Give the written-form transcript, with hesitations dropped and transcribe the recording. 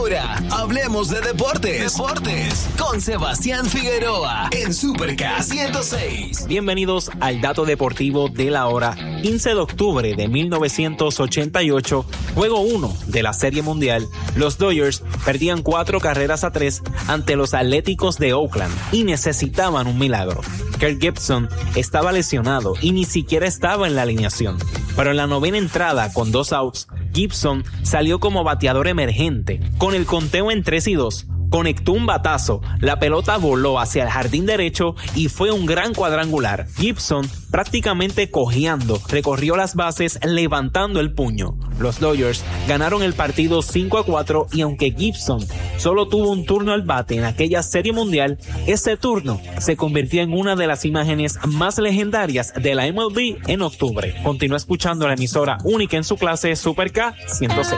Ahora, hablemos de deportes. Con Sebastián Figueroa en Super K 106. Bienvenidos al dato deportivo de la hora. 15 de octubre de 1988, juego 1 de la Serie Mundial, los Dodgers perdían 4-3 ante los Atléticos de Oakland y necesitaban un milagro. Kirk Gibson estaba lesionado y ni siquiera estaba en la alineación, pero en la novena entrada con 2 outs, Gibson salió como bateador emergente. Con el conteo en 3-2, conectó un batazo, la pelota voló hacia el jardín derecho y fue un gran cuadrangular. Gibson, prácticamente cojeando, recorrió las bases levantando el puño. Los Dodgers ganaron el partido 5-4 y aunque Gibson solo tuvo un turno al bate en aquella Serie Mundial, ese turno se convirtió en una de las imágenes más legendarias de la MLB en octubre. Continúa escuchando la emisora única en su clase Super K 106.